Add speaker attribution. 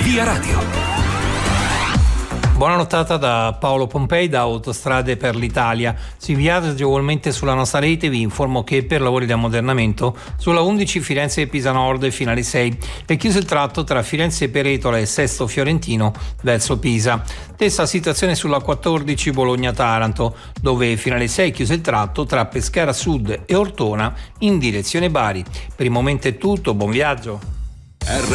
Speaker 1: Via Radio.
Speaker 2: Buona nottata da Paolo Pompei da Autostrade per l'Italia. Si viaggia agevolmente sulla nostra rete. Vi informo che per lavori di ammodernamento sulla 11 Firenze-Pisa Nord fino alle 6 è chiuso il tratto tra Firenze-Peretola e Sesto Fiorentino verso Pisa. Stessa situazione sulla 14 Bologna-Taranto, dove fino alle 6 è chiuso il tratto tra Pescara Sud e Ortona in direzione Bari. Per il momento è tutto, buon viaggio.